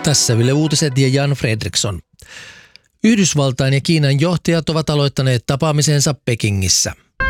Tässä Yle Uutiset ja Jan Fredriksson. Yhdysvaltain ja Kiinan johtajat ovat aloittaneet tapaamisensa Pekingissä.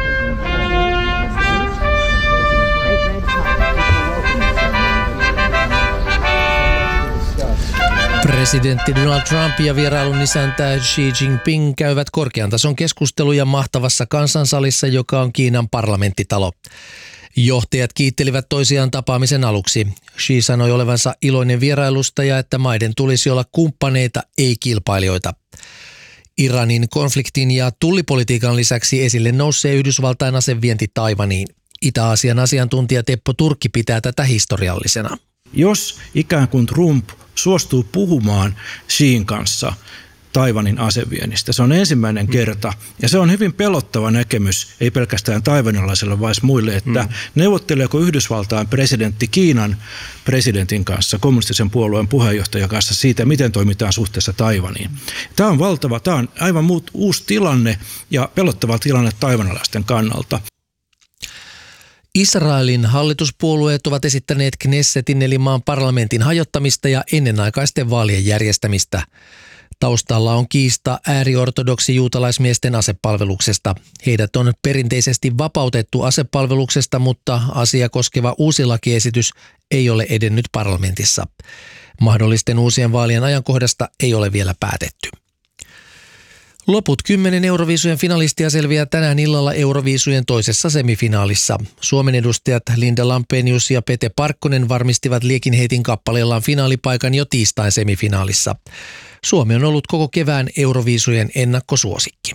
Presidentti Donald Trump ja vierailun isäntä Xi Jinping käyvät korkean tason keskusteluja mahtavassa kansansalissa, joka on Kiinan parlamenttitalo. Johtajat kiittelivät toisiaan tapaamisen aluksi. Xi sanoi olevansa iloinen vierailusta ja että maiden tulisi olla kumppaneita, ei kilpailijoita. Iranin konfliktin ja tullipolitiikan lisäksi esille nousee Yhdysvaltain asevienti Taiwaniin. Itä-Aasian asiantuntija Teppo Turkki pitää tätä historiallisena. Jos ikään kuin Trump suostuu puhumaan Xiin kanssa Taiwanin aseviennistä, se on ensimmäinen kerta ja se on hyvin pelottava näkemys, ei pelkästään taiwanilaisille, vaan muille, että neuvotteleeko Yhdysvaltain presidentti Kiinan presidentin kanssa, kommunistisen puolueen puheenjohtajan kanssa siitä, miten toimitaan suhteessa Taiwaniin. Tämä on valtava, tämä on aivan uusi tilanne ja pelottava tilanne taiwanilaisten kannalta. Israelin hallituspuolueet ovat esittäneet Knessetin eli maan parlamentin hajottamista ja ennenaikaisten vaalien järjestämistä. Taustalla on kiista ääriortodoksi juutalaismiesten asepalveluksesta. Heidät on perinteisesti vapautettu asepalveluksesta, mutta asia koskeva uusi lakiesitys ei ole edennyt parlamentissa. Mahdollisten uusien vaalien ajankohdasta ei ole vielä päätetty. Loput 10 Euroviisujen finalistia selviää tänään illalla Euroviisujen toisessa semifinaalissa. Suomen edustajat Linda Lampenius ja Pete Parkkonen varmistivat liekinheitin kappaleellaan finaalipaikan jo tiistain semifinaalissa. Suomi on ollut koko kevään Euroviisujen ennakkosuosikki.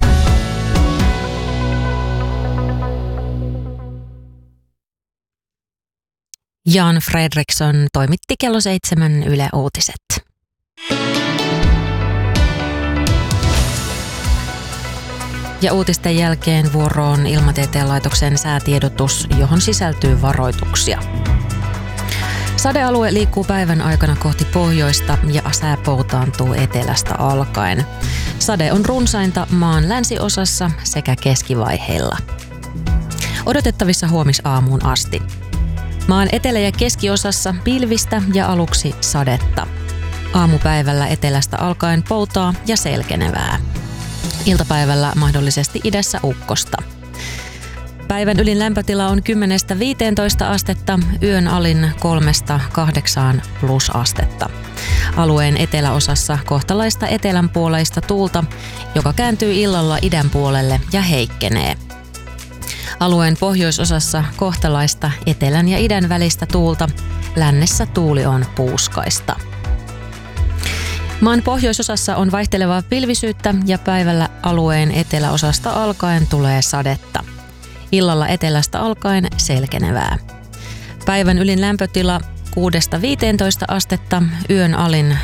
Jan Fredriksson toimitti kello 7 Yle Uutiset. Ja uutisten jälkeen vuoroon Ilmatieteen laitoksen säätiedotus, johon sisältyy varoituksia. Sadealue liikkuu päivän aikana kohti pohjoista ja sää poutaantuu etelästä alkaen. Sade on runsainta maan länsiosassa sekä keskivaiheilla. Odotettavissa huomisaamuun asti. Maan etelä- ja keskiosassa pilvistä ja aluksi sadetta. Aamupäivällä etelästä alkaen poutaa ja selkenevää. Iltapäivällä mahdollisesti idässä ukkosta. Päivän ylin lämpötila on 10–15 astetta, yön alin 3–8 plusastetta. Alueen eteläosassa kohtalaista etelänpuoleista tuulta, joka kääntyy illalla idän puolelle ja heikkenee. Alueen pohjoisosassa kohtalaista etelän ja idän välistä tuulta, lännessä tuuli on puuskaista. Maan pohjoisosassa on vaihtelevaa pilvisyyttä ja päivällä alueen eteläosasta alkaen tulee sadetta. Illalla etelästä alkaen selkenevää. Päivän ylin lämpötila 6–15 astetta, yön alin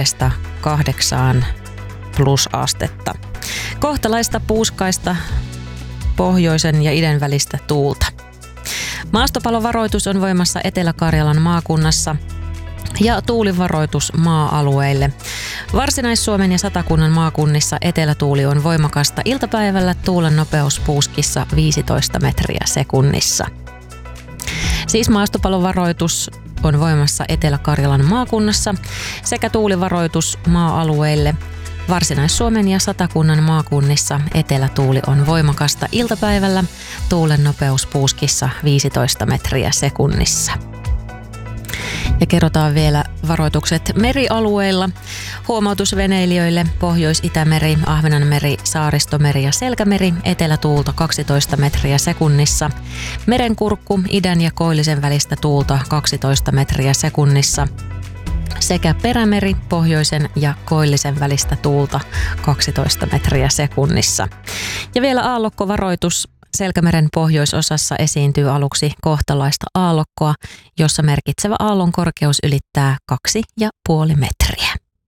2–8 plusastetta. Kohtalaista puuskaista pohjoisen ja idän välistä tuulta. Maastopalovaroitus on voimassa Etelä-Karjalan maakunnassa ja tuulivaroitus maa-alueille. Varsinais-Suomen ja Satakunnan maakunnissa etelätuuli on voimakasta iltapäivällä, tuulen nopeus puuskissa 15 metriä sekunnissa. Siis maastopalovaroitus on voimassa Etelä-Karjalan maakunnassa sekä tuulivaroitus maa-alueille. Varsinais-Suomen ja Satakunnan maakunnissa etelätuuli on voimakasta iltapäivällä, tuulen nopeus puuskissa 15 metriä sekunnissa. Ja kerrotaan vielä varoitukset merialueilla. Huomautus veneilijöille: Pohjois-Itämeri, Ahvenanmeri, Saaristomeri ja Selkämeri, etelätuulta 12 metriä sekunnissa. Merenkurkku, idän ja koillisen välistä tuulta 12 metriä sekunnissa. Sekä Perämeri, pohjoisen ja koillisen välistä tuulta 12 metriä sekunnissa. Ja vielä aallokkovaroitus. Selkämeren pohjoisosassa esiintyy aluksi kohtalaista aallokkoa, jossa merkitsevä aallon korkeus ylittää 2,5 metriä.